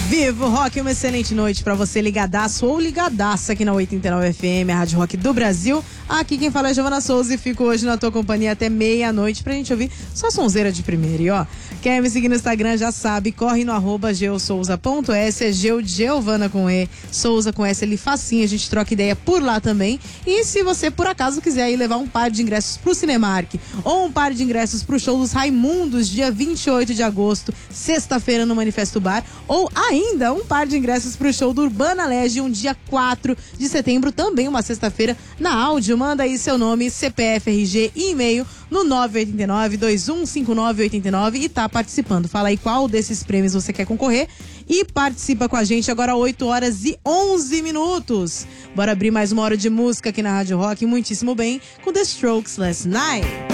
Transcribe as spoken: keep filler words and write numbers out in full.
Vivo Rock, uma excelente noite pra você ligadaço ou ligadaça aqui na oitenta e nove F M, a Rádio Rock do Brasil. Aqui quem fala é Giovana Souza e fico hoje na tua companhia até meia-noite pra gente ouvir só sonzeira de primeira. E ó, quer me seguir no Instagram já sabe, corre no arroba geosouza.s, é Geo de Giovana com E, Souza com S, ele facinho, a gente troca ideia por lá também. E se você por acaso quiser aí levar um par de ingressos pro Cinemark ou um par de ingressos pro show dos Raimundos, dia vinte e oito de agosto, sexta-feira no Manifesto Bar, ou ainda um par de ingressos pro show do Urbana Legion, dia quatro de setembro, também uma sexta-feira, na Áudio. Manda aí seu nome, C P F, R G e e-mail no nove oito nove, dois um cinco nove oito nove e tá participando. Fala aí qual desses prêmios você quer concorrer e participa com a gente agora oito horas e onze minutos. Bora abrir mais uma hora de música aqui na Rádio Rock, muitíssimo bem, com The Strokes, Last Night.